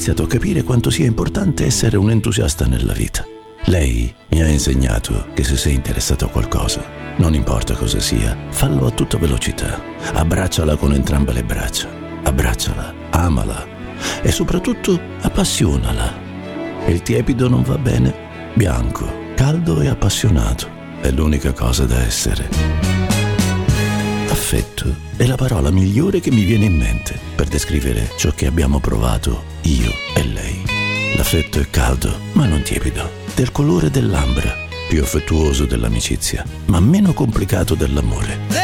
iniziato a capire quanto sia importante essere un entusiasta nella vita. Lei mi ha insegnato che se sei interessato a qualcosa, non importa cosa sia, fallo a tutta velocità. Abbracciala con entrambe le braccia. Abbracciala, amala e soprattutto appassionala. Il tiepido non va bene, bianco, caldo e appassionato è l'unica cosa da essere. Affetto è la parola migliore che mi viene in mente per descrivere ciò che abbiamo provato io e lei. L'affetto è caldo, ma non tiepido, del colore dell'ambra, più affettuoso dell'amicizia, ma meno complicato dell'amore.